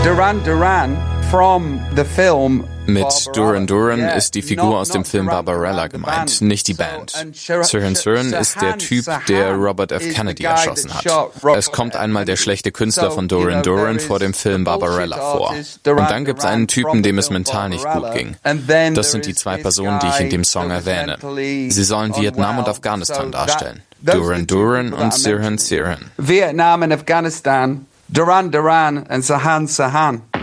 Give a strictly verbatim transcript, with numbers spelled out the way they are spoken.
Duran Duran from the film. Mit Duran Duran ist die Figur aus dem Film Barbarella gemeint, nicht die Band. Sirhan Sirhan ist der Typ, der Robert F. Kennedy erschossen hat. Es kommt einmal der schlechte Künstler von Duran Duran vor dem Film Barbarella vor. Und dann gibt's einen Typen, dem es mental nicht gut ging. Das sind die zwei Personen, die ich in dem Song erwähne. Sie sollen Vietnam und Afghanistan darstellen. Duran Duran und Sirhan Sirhan. Vietnam and Afghanistan, Duran Duran and Sirhan Sirhan.